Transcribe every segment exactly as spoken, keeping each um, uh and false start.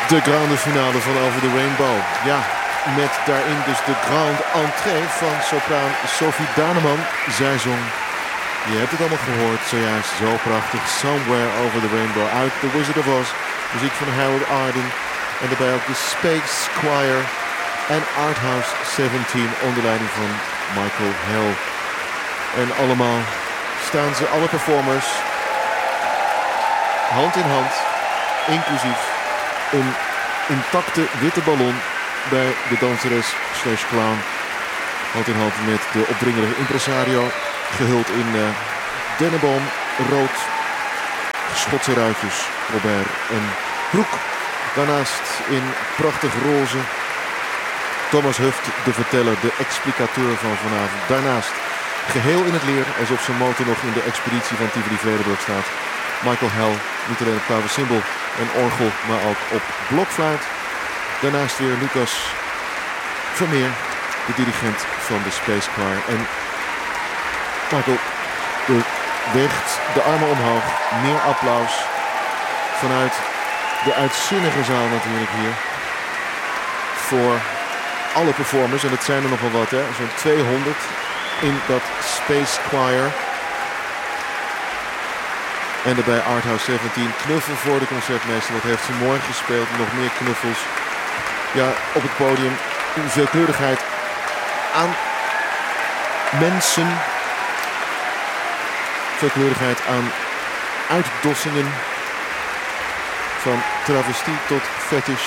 De grande finale van Over the Rainbow. Ja, met daarin dus de grande entrée van sopraan Sophie Daneman. Zij zong, je hebt het allemaal gehoord, zojuist zo prachtig, Somewhere Over the Rainbow uit The Wizard of Oz. Muziek van Harold Arden. En daarbij ook de Space Choir en Arthouse zeventien onder leiding van Michael Hell. En allemaal staan ze, alle performers, hand in hand, inclusief een intacte witte ballon bij de danseres slash clown. Hand in hand met de opdringerige impresario, gehuld in uh, dennenboom, rood, Schotse ruitjes, Robert en broek. Daarnaast in prachtig roze Thomas Huft, de verteller, de explicateur van vanavond. Daarnaast geheel in het leer, alsof zijn motor nog in de expeditie van Tivoli-Vredenburg staat. Michael Hell, niet alleen op klaversymbol en orgel, maar ook op blokfluit. Daarnaast weer Lucas Vermeer, de dirigent van de Space Choir. En Michael beweegt de armen omhoog. Meer applaus vanuit de uitzinnige zaal natuurlijk hier. Voor alle performers, en het zijn er nogal wat, hè, zo'n tweehonderd in dat Space Choir. En daarbij Arthouse zeventien. Knuffel voor de concertmeester. Wat heeft ze mooi gespeeld. Nog meer knuffels. Ja, op het podium. Veelkleurigheid aan mensen. Veelkleurigheid aan uitdossingen. Van travestie tot fetish.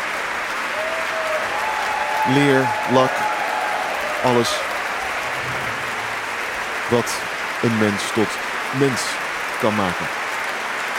Leer, lak. Alles wat een mens tot mens kan maken.